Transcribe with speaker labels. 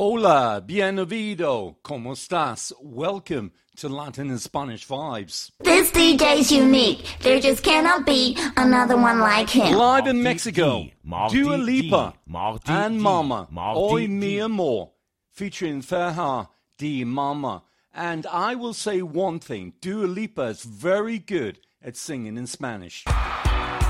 Speaker 1: Hola, bienvenido, ¿cómo estás? Welcome to Latin and Spanish Vibes.
Speaker 2: This DJ's unique. There just cannot be another one like him.
Speaker 1: Live in Mexico, Dua Lipa and Mama, Hoy Mi Amor, featuring Ferha Di Mama. And I will say one thing, Dua Lipa is very good at singing in Spanish.